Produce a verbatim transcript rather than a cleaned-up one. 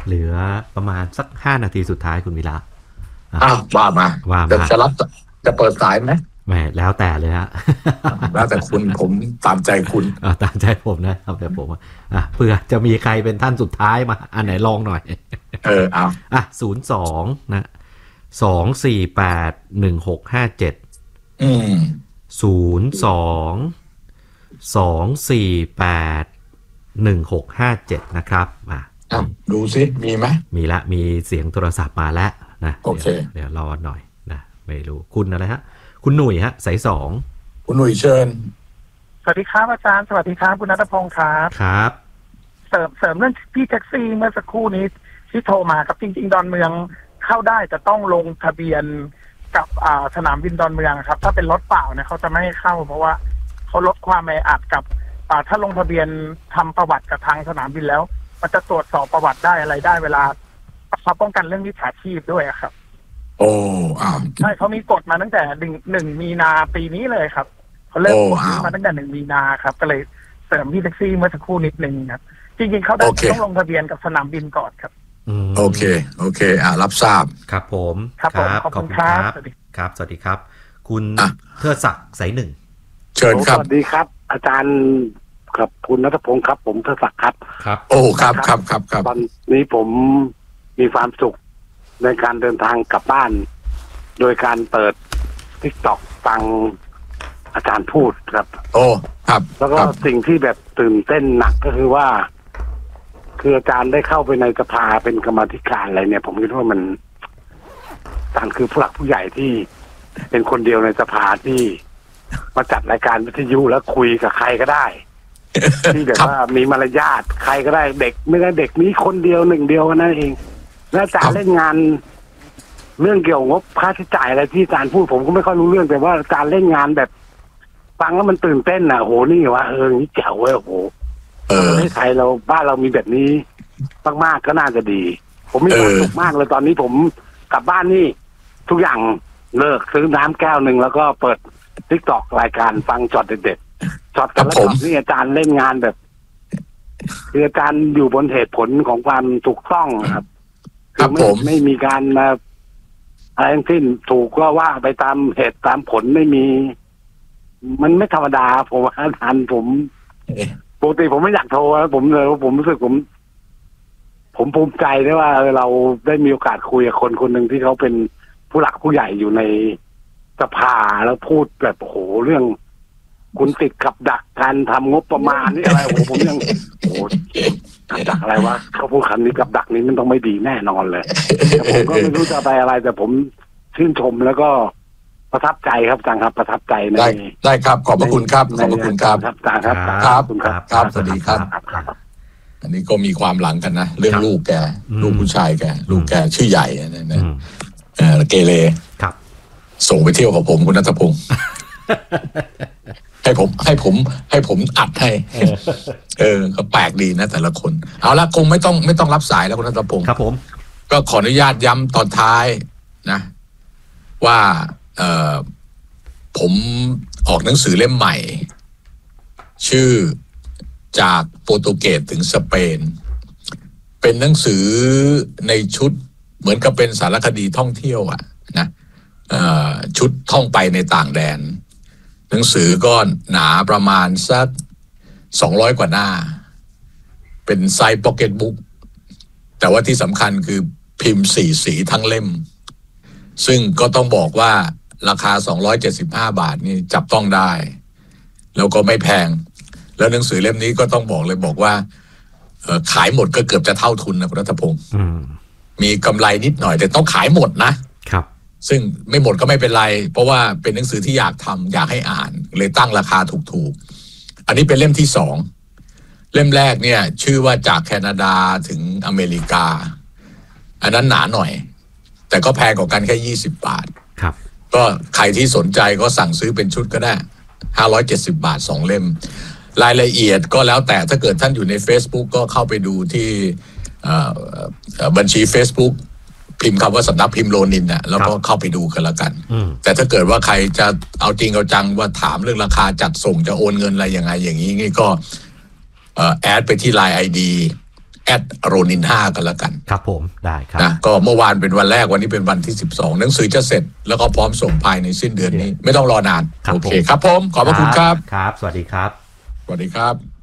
เหลือประมาณสักห้านาทีสุดท้ายคุณวีระอ้าวว่ามาว่ามาจะรับจะเปิดสายไหมแหมแล้วแต่เลยฮะแล้วแต่คุณผมตามใจคุณตามใจผมนะตามใจผมอ่ะเผื่อจะมีใครเป็นท่านสุดท้ายมาอันไหนลองหน่อยเออเอาอ่ะศูนย์สองนะสองสี่แปดหนึ่งหกห้าเจ็ดอืมศูนย์สองสองสี่แปดหนึ่งหกห้าเจ็ดนะครับมาดูซิมีไหมมีละมีเสียงโทรศัพท์มาแล้วนะโอเคเดี๋ยวรอหน่อยนะไม่รู้คุณอะไรฮะคุณหนุ่ยฮะสายสองคุณหนุ่ยเชิญสวัสดีครับอาจารย์สวัสดีครับคุณณัฐพงศ์ครับครับเสริมเสริมเรื่องพี่แท็กซี่เมื่อสักครู่นี้ที่โทรมาครับจริงๆดอนเมืองเข้าได้จะต้องลงทะเบียนกับอ่าสนามบินดอนเมืองครับถ้าเป็นรถเปล่าเนี่ยเขาจะไม่ให้เข้าเพราะว่าเขาลดความแออัดกับอ่าถ้าลงทะเบียนทำประวัติกับทางสนามบินแล้วมันจะตรวจสอบประวัติได้อะไรได้เวลาเขาป้องกันเรื่องมิจฉาชีพด้วยครับโอ้อ้าวใช่เขามีกฎมาตั้งแต่หนึ่งหนึ่งมีนาปีนี้เลยครับเขาเริ่มกฎนี้มาตั้งแต่หนึ่งมีนาครับก็เลยเสริมพี่แท็กซี่เมื่อสักครู่นิดนึงครับจริงๆเขาต้องลงทะเบียนกับสนามบินก่อนครับโอเคโอเคอ่ารับทราบครับผมครับขอบคุณครับครับสวัสดีครับคุณเทิดศักดิ์สายหนึ่งเชิญครับสวัสดีครับอาจารย์ครับคุณณัฐพงศ์ครับผมเทิดศักดิ์ครับครับโอ้ครับครับครับครับตอนนี้ผมมีความสุขในการเดินทางกลับบ้านโดยการเปิด TikTok ฟังอาจารย์พูดครับโอ้ครับแล้วก็สิ่งที่แบบตื่นเต้นหนักก็คือว่าคืออาจารย์ได้เข้าไปในสภาเป็นกรรมาธิการอะไรเนี่ยผมคิดว่ามันอาจารย์คือผู้หลักผู้ใหญ่ที่เป็นคนเดียวในสภาที่มาจัดรายการวิทยุแล้วคุยกับใครก็ได้ที่แบบว่ามีมารยาทใครก็ได้เด็กไม่ได้เด็กนี้คนเดียวหนึ่งเดียวนั่นเองแล้วอาจารย์เล่นงานเรื่องเกี่ยวงบค่าใช้จ่ายอะไรที่อาจารย์พูดผมก็ไม่ค่อยรู้เรื่องแต่ว่าอาจารย์เล่นงานแบบฟังแล้วมันตื่นเต้นอ่ะโหนี่ว่าเออนี่แจ๋วเว้ยโหเออประเทศไทยเราบ้านเรามีแบบนี้มากๆก็น่าจะดีผมมีความสุขมากเลยตอนนี้ผมกลับบ้านนี่ทุกอย่างเลิกซื้อน้ำแก้วหนึ่งแล้วก็เปิด TikTok รายการฟังช็อตเด็ดๆช็อตกันแล้วช็อตนี่อาจารย์เล่นงานแบบคืออาจารย์อยู่บนเหตุผลของความถูกต้องครับครับผมไม่มีการมาอะไรทั้งสิ้นถูกก็ว่าไปตามเหตุตามผลไม่มีมันไม่ธรรมดาผมว่าอาจารย์ผมปกติผมไม่อยากโทรนะผมเลยผมรู้สึกผมผมภูมิใจได้ว่าเราได้มีโอกาสคุยกับคนคนหนึ่งที่เขาเป็นผู้หลักผู้ใหญ่อยู่ในสภาแล้วพูดแบบโอ้โหเรื่องคุณติดกับดักการทำงบประมาณนี่อะไรโอ้โหผมยังโอ้โหกับดักอะไรวะเขาพูดคำนี้กับดักนี้มันต้องไม่ดีแน่นอนเลยแต่ผมก็ไม่รู้จะไปอะไรแต่ผมชื่นชมแล้วก็ประทับใจครับอาจารย์ครับประทับใจในได้ได้ครับขอบพระคุณครับขอบพระคุณครับอาจารย์ครับครับครับสวัสดีครับอันนี้ก็มีความหลังกันนะเรื่องลูกแกลูกผู้ชายแกลูกแกชื่อใหญ่นะนะเออเกเรครับส่งไปเที่ยวกับผมคุณณัฐพงศ์ให้ผมให้ผมให้ผมอัดให้เออก็แปลกดีนะแต่ละคนเอาละคงไม่ต้องไม่ต้องรับสายแล้วคุณณัฐพงศ์ครับผมก็ขออนุญาตย้ำตอนท้ายนะว่าเออผมออกหนังสือเล่มใหม่ชื่อจากโปรตุเกสถึงสเปนเป็นหนังสือในชุดเหมือนกับเป็นสารคดีท่องเที่ยวอ่ะนะชุดท่องไปในต่างแดนหนังสือก็หนาประมาณสักสองร้อยกว่าหน้าเป็นไซส์พ็อกเก็ตบุ๊กแต่ว่าที่สำคัญคือพิมพ์สี่สีทั้งเล่มซึ่งก็ต้องบอกว่าราคาสองร้อยเจ็ดสิบห้าบาทนี่จับต้องได้แล้วก็ไม่แพงแล้วหนังสือเล่มนี้ก็ต้องบอกเลยบอกว่าขายหมดก็เกือบจะเท่าทุนนะคุณณัฐพงศ์มีกำไรนิดหน่อยแต่ต้องขายหมดนะครับซึ่งไม่หมดก็ไม่เป็นไรเพราะว่าเป็นหนังสือที่อยากทำอยากให้อ่านเลยตั้งราคาถูกๆอันนี้เป็นเล่มที่สองเล่มแรกเนี่ยชื่อว่าจากแคนาดาถึงอเมริกาอันนั้นหนาหน่อยแต่ก็แพงกว่ากันแค่ยี่สิบบาทครับก็ใครที่สนใจก็สั่งซื้อเป็นชุดก็ได้ห้าร้อยเจ็ดสิบบาทสองเล่มรายละเอียดก็แล้วแต่ถ้าเกิดท่านอยู่ใน Facebook ก็เข้าไปดูที่บัญชี Facebook พิมพ์คำว่าสำนักพิมพ์โลนินนะแล้วก็เข้าไปดูกันละกันแต่ถ้าเกิดว่าใครจะเอาจริงเอาจังว่าถามเรื่องราคาจัดส่งจะโอนเงินอะไรยังไงอย่างนี้นี่ก็แอดไปที่ ไลน์ ไอ ดีแอดโรนินห้ากันแล้วกันครับผมได้ครับนะก็เมื่อวานเป็นวันแรกวันนี้เป็นวันที่สิบสองหนังสือจะเสร็จแล้วก็พร้อมส่งภายในสิ้นเดือนนี้ไม่ต้องรอนานโอเคครับผมขอบพระคุณครับครับสวัสดีครับสวัสดีครับ